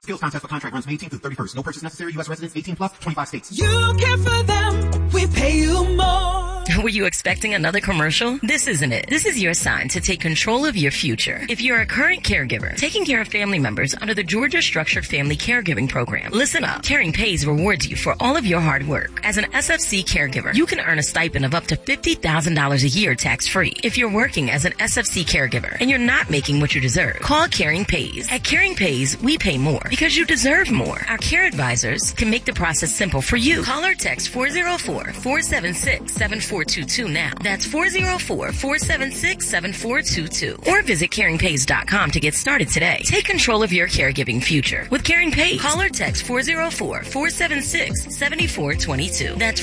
Skills contest for contract runs May 18th through 31st. No purchase necessary. U.S. residents 18 plus, 25 states. You care for them. We pay you more. Were you expecting another commercial? This isn't it. This is your sign to take control of your future. If you're a current caregiver, taking care of family members under the Georgia Structured Family Caregiving Program, listen up. Caring Pays rewards you for all of your hard work. As an SFC caregiver, you can earn a stipend of up to $50,000 a year tax-free. If you're working as an SFC caregiver and you're not making what you deserve, call Caring Pays. At Caring Pays, we pay more because you deserve more. Our care advisors can make the process simple for you. Call or text 404-476-7422 now. That's 404-476-7422. Or visit caringpays.com to get started today. Take control of your caregiving future with Caring Pays. Call or text 404-476-7422. That's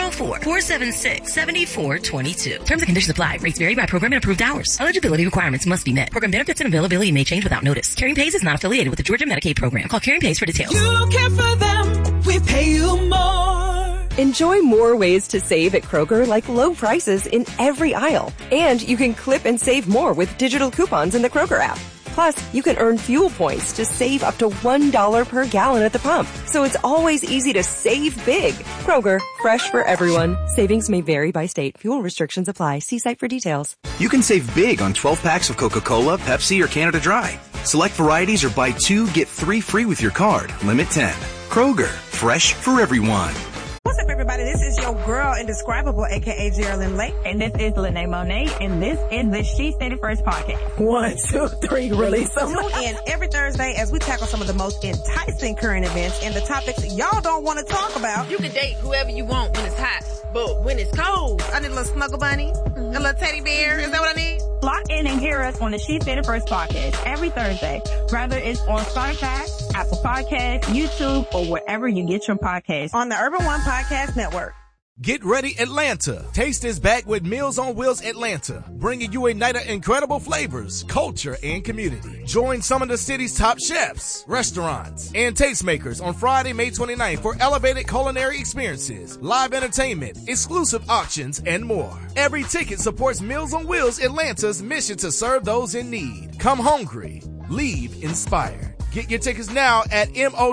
404-476-7422. Terms and conditions apply. Rates vary by program and approved hours. Eligibility requirements must be met. Program benefits and availability may change without notice. Caring Pays is not affiliated with the Georgia Medicaid program. Call Caring Pays for details. You care for them. We pay you more. Enjoy more ways to save at Kroger, like low prices in every aisle. And you can clip and save more with digital coupons in the Kroger app. Plus, you can earn fuel points to save up to $1 per gallon at the pump. So it's always easy to save big. Kroger, fresh for everyone. Savings may vary by state. Fuel restrictions apply. See site for details. You can save big on 12 packs of Coca-Cola, Pepsi, or Canada Dry. Select varieties or buy 2, get 3 free with your card. Limit 10. Kroger, fresh for everyone. What's up, everybody? This is your girl, Indescribable, a.k.a. Geraldine Lake. And this is Lene Monet, and this is the She Said It First podcast. 1, 2, 3, release them. Tune in every Thursday as we tackle some of the most enticing current events and the topics y'all don't want to talk about. You can date whoever you want when it's hot, but when it's cold, I need a little snuggle bunny, a little teddy bear. Is that what I need? Lock in and hear us on the She Said It First podcast every Thursday, whether it's on Spotify, Apple Podcasts, YouTube, or wherever you get your podcasts. On the Urban One Podcast Network. Get ready, Atlanta. Taste is back with Meals on Wheels Atlanta, bringing you a night of incredible flavors, culture, and community. Join some of the city's top chefs, restaurants, and tastemakers on Friday, May 29th for elevated culinary experiences, live entertainment, exclusive auctions, and more. Every ticket supports Meals on Wheels Atlanta's mission to serve those in need. Come hungry, leave inspired. Get your tickets now at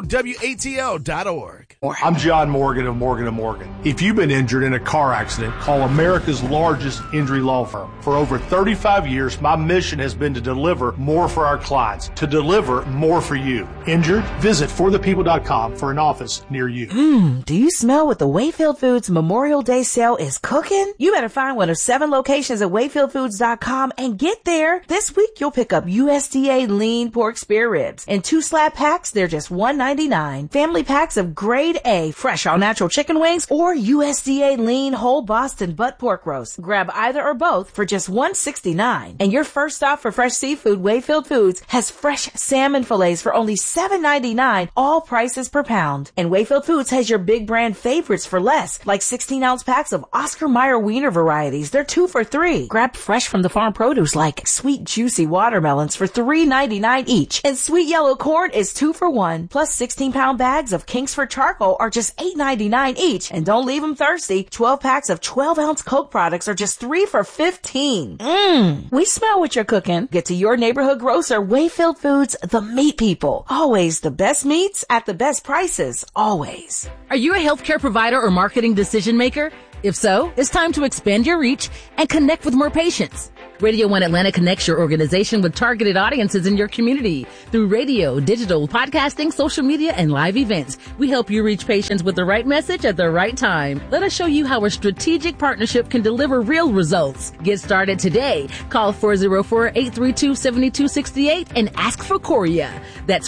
MOWATL.org. I'm John Morgan of Morgan & Morgan. If you've been injured in a car accident, call America's largest injury law firm. For over 35 years, my mission has been to deliver more for our clients, to deliver more for you. Injured? Visit forthepeople.com for an office near you. Do you smell what the Wayfield Foods Memorial Day sale is cooking? You better find one of 7 locations at wayfieldfoods.com and get there. This week, you'll pick up USDA lean pork spare ribs. In 2 slab packs, they're just $1.99. Family packs of grade A fresh all natural chicken wings or USDA lean whole Boston butt pork roast. Grab either or both for just $1.69. And your first stop for fresh seafood, Wayfield Foods, has fresh salmon fillets for only $7.99, all prices per pound. And Wayfield Foods has your big brand favorites for less, like 16-ounce packs of Oscar Mayer wiener varieties. They're 2 for $3. Grab fresh from the farm produce like sweet juicy watermelons for $3.99 each. And sweet yellow corn is 2 for $1. Plus 16-pound bags of Kingsford charcoal are just $8.99 each. And don't leave them thirsty. 12 packs of 12-ounce Coke products are just 3 for $15. We smell what you're cooking. Get to your neighborhood grocer, Wayfield Foods, the meat people. Always the best meats at the best prices. Always. Are you a healthcare provider or marketing decision maker? If so, it's time to expand your reach and connect with more patients. Radio 1 Atlanta connects your organization with targeted audiences in your community through radio, digital, podcasting, social media, and live events. We help you reach patients with the right message at the right time. Let us show you how a strategic partnership can deliver real results. Get started today. Call 404-832-7268 and ask for Korea. That's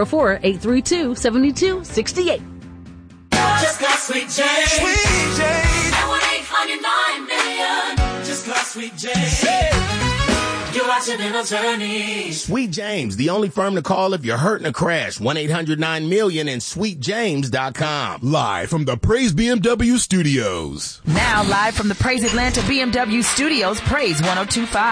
404-832-7268. Just got Sweet Jane. Sweet Jane. That 1-800-9 million. Just got Sweet Jane. You're watching an attorney. Sweet James, the only firm to call if you're hurt in a crash. 1-800-9-million and sweetjames.com. Live from the Praise BMW Studios. Now live from the Praise Atlanta BMW Studios, Praise 102.5.